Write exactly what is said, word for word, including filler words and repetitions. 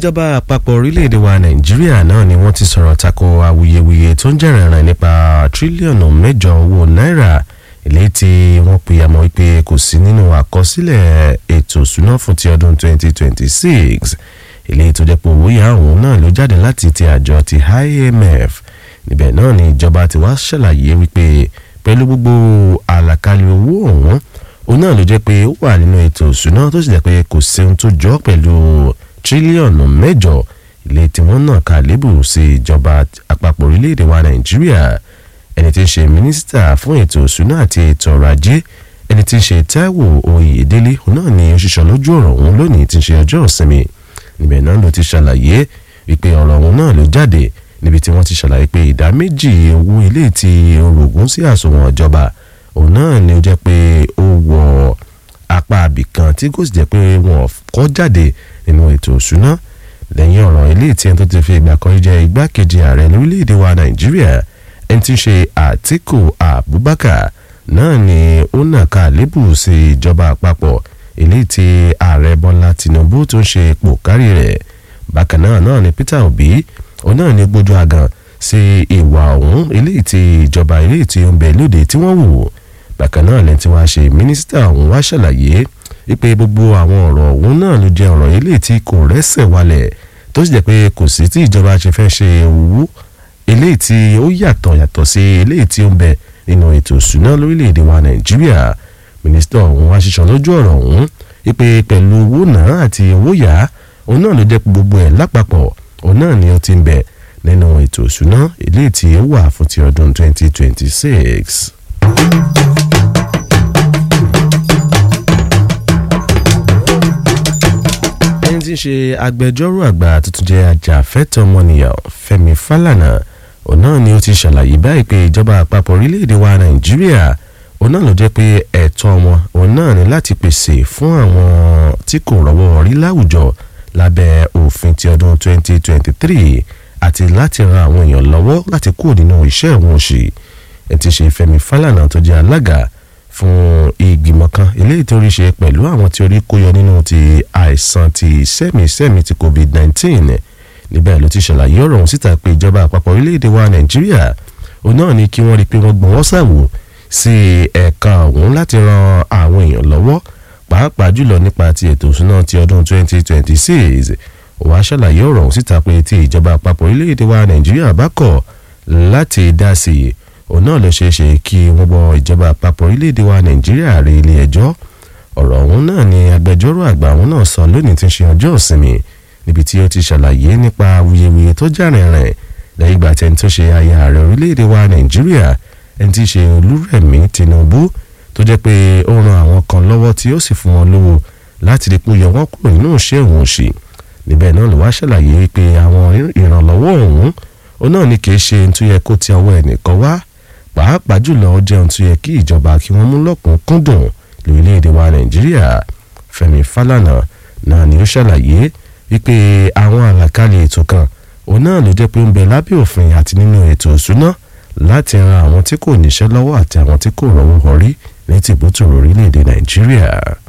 ìjọba àpapọ̀ orílẹ̀-èdè wa Nàìjíríà náà ni wọ́n ti sọ̀rọ̀ tako awuyewuye tó ń jẹ̀rẹ̀rẹ̀ nípa tírílíọ̀nù mẹ́jọ owó náírà eléyìí tí wọ́n pe àmọ́ wípé kò sí nínú àkọsílẹ̀ ètò ìṣúná fún ti ọdún twenty twenty-six eléyìí tó jẹ́ pé owó yà òun náà ló jáde láti ti àjọ ti I M F níbẹ̀ náà ni ìjọba ti wá ṣàlàyé wípé pẹ̀lú gbogbo àlàkalẹ̀ owó ọ̀hún òun náà ló jẹ́ pé ó wà nínú ètò ìṣúná tó sì jẹ́ pé kò sí ohun tó jọ pẹ̀lú tírílíọ̀nù mẹ́jọ ilé tí wọ́n náà ka lébù sí ìjọba àpapọ̀ orílẹ̀-èdè wa Nàìjíríà ẹni tí ń ṣe mínísítà fún ètò ìṣúná àti ètò ọrọ̀ ajé ẹni tí ń ṣe Táíwò Oyèdélé òun náà ni ó ṣiṣọ́ lójú ọ̀rọ̀ òun lónìí tí ń ṣe ọjọ́ ìsinmi níbẹ̀ náà ló ti ṣàlàyé wípé ọ̀rọ̀ òun náà ló jáde níbi tí wọ́n ti ṣàlàyé pé ìdá méjì owó ilé tí orògùn sí àsùnwọ̀n ìjọba òun náà ni ó jẹ́ pé ó wọ apá abìkan tí kò sì jẹ́ pé wọ́n kọ́ jáde nínú ètò ìṣúná lẹ́yìn ọ̀rọ̀ ilé tí ẹni tó ti fi ìgbà kan jẹ́ igbákejì ààrẹ lórílẹ̀‐èdè wa Nàìjíríà ẹni tí ń ṣe Àtíkù Abubakar náà ni ó nàka lébù sí ìjọba àpapọ̀ ilé tí ààrẹ Bọ́lá Tinubu tó ń ṣe ipò kárí rẹ̀ bákan náà náà ni Peter Obi òun náà ni gbójú àgàn sí ìwà ọ̀hún ilé tí ìjọba ilé tí ó ń bẹ lóde tí wọ́n wò bákan náà lẹ́ni tí wàá ṣe mínísítà ọ̀hún wá ṣàlàyé wípé gbogbo àwọn ọ̀rọ̀ ọ̀hún náà ló jẹ́ ọ̀rọ̀ ilé tí kò rẹ́sẹ̀ walẹ̀ tó sì jẹ́ pé kò sí tí ìjọba ṣe fẹ́ ṣe owó ilé tí ó yàtọ̀ yàtọ̀ sí ilé tí ó ń bẹ nínú ètò ìṣúná lórílẹ̀‐èdè wa Nàìjíríà mínísítà ọ̀hún wá ṣiṣọ́ lójú ọ̀rọ̀ ọ̀hún wípé pẹ̀lú owó náà àti owó yá òun náà ló jẹ́ gbogbo ẹ̀ lápapọ̀ òun náà ni ó ti ń bẹ nínú ètò ìṣúná ilé tí ó wà fún ti ọdún twenty twenty-six. ẹni tí ń ṣe agbẹjọ́rò àgbà tuntun jẹ́ ajàfẹ́tọ̀ọ́ ọmọnìyàn Fẹ́mi Fálànà òun náà ni ó ti ṣàlàyé báyìí pé ìjọba àpapọ̀ orílẹ̀-èdè wa Nàìjíríà òun náà ló jẹ́ pé ẹ̀tọ́ wọn òun náà ní láti pèsè fún àwọn tí kò rọ́wọ́ rí láwùjọ lábẹ́ òfin ti ọdún twenty twenty-three àti láti ran àwọn èèyàn lọ́wọ́ láti kúrò nínú iṣẹ́ ìwọ̀n òṣì ẹ̀ ti ṣe Fẹ́mi Fálànà tó jẹ́ alága fún ìgbìmọ̀ kan eléyìí tó rí ṣe pẹ̀lú àwọn tí orí kó yọ nínú ti àìsàn ti sẹ́mìísẹ́mìí ti covid nineteen níbẹ̀ ló ti ṣàlàyé ọ̀rọ̀ ọ̀hún síta pé ìjọba àpapọ̀ orílẹ̀-èdè wa Nàìjíríà òun náà ni kí wọ́n rí i pé wọ́n gbọ́n wọ́n ṣàwò sí ẹ̀ka ọ̀hún láti ran àwọn èèyàn lọ́wọ́ pàápàá jùlọ nípa ti ètò ìṣúná ti ọdún twenty twenty-six ó wá ṣàlàyé ọ̀rọ̀ ọ̀hún síta pé tí ìjọba àpapọ̀ orílẹ̀-èdè wa Nàìjíríà bá kọ̀ láti dá sí i òun náà ló ṣeé ṣe kí wọ́n bọ ìjọba àpapọ̀ orílẹ̀-èdè wa Nàìjíríà rí ilé ẹjọ́ ọ̀rọ̀ ọ̀hún náà ni agbẹjọ́rò àgbà ọ̀hún náà sọ lónìí tí ń ṣe ọjọ́ ìsinmi níbi tí ó ti ṣàlàyé nípa awuyewuye tó jàrìnrìn lẹ́yìn ìgbà tẹ́ni tó ṣe aya ààrẹ orílẹ̀-èdè wa Nàìjíríà ẹni tí í ṣe Olúrẹ̀mí Tinubu tó jẹ́ pé ó ran àwọn kan lọ́wọ́ tí ó sì fún wọn lówó láti rí pé yọ wọ́n kúrò nínú iṣẹ́ ìwọ̀n òṣì níbẹ̀ náà ló wá ṣàlàyé pé àwọn ìrànlọ́wọ́ ọ̀hún ó náà ní kì í ṣe ohun tó yẹ kó ti ọwọ́ ẹnìkan wá pàápàá jùlọ ó jẹ́ ohun tó yẹ kí ìjọba kí wọ́n mú lọ́kùnkúndùn lórílẹ̀‐èdè wa Nàìjíríà Fẹ́mi Fálànà náà ni ó ṣàlàyé wípé àwọn àlàkalẹ̀ ètò kan òun náà ló jẹ́ pé ń bẹ lábẹ́ òfin àti nínú ètò ìṣúná láti ran àwọn tí kò níṣẹ́ lọ́wọ́ àti àwọn tí kò rọ́wọ́ họrí ní tìbútòrò orílẹ̀‐èdè Nàìjíríà.